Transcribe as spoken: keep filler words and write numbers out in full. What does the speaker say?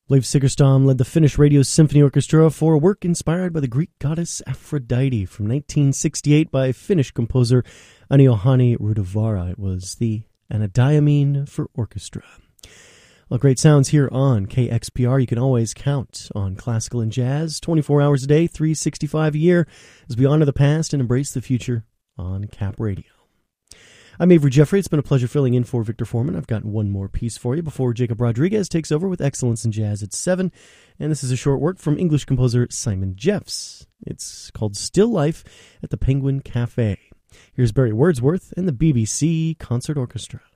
Leif Sigerstam led the Finnish Radio Symphony Orchestra for a work inspired by the Greek goddess Aphrodite from nineteen sixty-eight by Finnish composer Anni-Juhani Rudavaara. It was the Anadiamine for Orchestra. Well, great sounds here on K X P R. You can always count on classical and jazz twenty-four hours a day, three hundred sixty-five a year, as we honor the past and embrace the future on Cap Radio. I'm Avery Jeffrey. It's been a pleasure filling in for Victor Foreman. I've got one more piece for you before Jacob Rodriguez takes over with Excellence in Jazz at seven. And this is a short work from English composer Simon Jeffs. It's called Still Life at the Penguin Cafe. Here's Barry Wordsworth and the B B C Concert Orchestra.